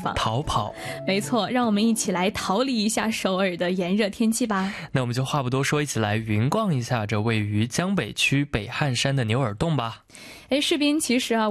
方。 逃跑。 没错，让我们一起来逃离一下首尔的炎热天气吧。 那我们就话不多说，一起来云逛一下这位于江北区北汉山的牛耳洞吧。 士斌，其实